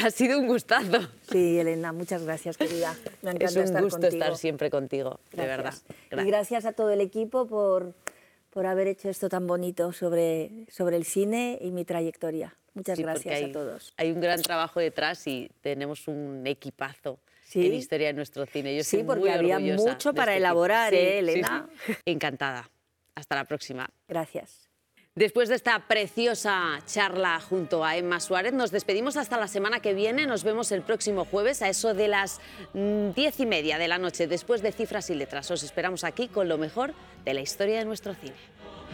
Ha sido un gustazo. Sí, Elena, muchas gracias, querida. Me encanta Es un estar gusto contigo. estar siempre contigo, Gracias. de verdad. Y gracias a todo el equipo por haber hecho esto tan bonito sobre el cine y mi trayectoria. Muchas gracias a todos. Hay un gran trabajo detrás y tenemos un equipazo ¿Sí? en historia de nuestro cine. Yo Sí, estoy porque muy había orgullosa mucho de para este elaborar, equipo. Elena. Sí. Encantada. Hasta la próxima. Gracias. Después de esta preciosa charla junto a Emma Suárez, nos despedimos hasta la semana que viene. Nos vemos el próximo jueves a eso de las 10:30 de la noche, después de Cifras y Letras. Os esperamos aquí con lo mejor de la historia de nuestro cine.